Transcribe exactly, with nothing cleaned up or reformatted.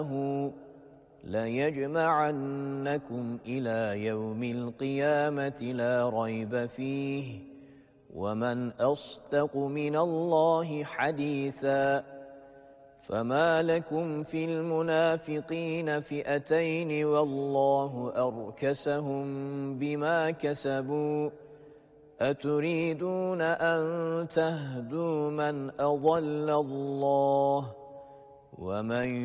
ليجمعنكم إلى يوم القيامة لا ريب فيه ومن أصدق من الله حديثا فما لكم في المنافقين فئتين والله أركسهم بما كسبوا أتريدون أن تهدوا من أضل الله ومن